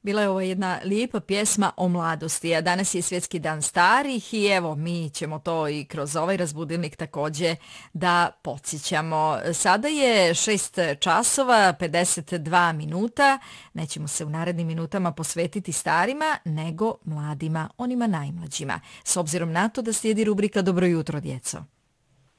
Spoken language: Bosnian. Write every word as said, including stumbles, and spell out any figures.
Bila je ovo jedna lijepa pjesma o mladosti, a danas je Svjetski dan starih i evo mi ćemo to i kroz ovaj razbudilnik također da podsjećamo. Sada je šest časova pedeset dva minuta, nećemo se u narednim minutama posvetiti starima nego mladima, onima najmlađima. S obzirom na to da slijedi rubrika Dobro jutro djeco.